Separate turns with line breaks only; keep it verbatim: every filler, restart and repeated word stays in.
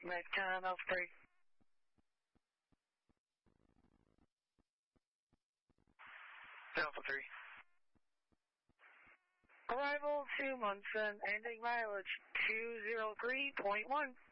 Metcon Alpha three.
Alpha three.
Arrival to Munson, ending mileage two zero three point one.